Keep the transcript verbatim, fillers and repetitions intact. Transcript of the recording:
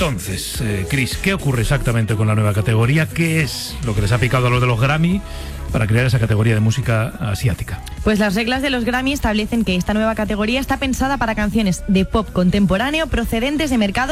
Entonces, eh, Chris, ¿qué ocurre exactamente con la nueva categoría? ¿Qué es lo que les ha picado a los de los Grammy para crear esa categoría de música asiática? Pues las reglas de los Grammy establecen que esta nueva categoría está pensada para canciones de pop contemporáneo procedentes de mercados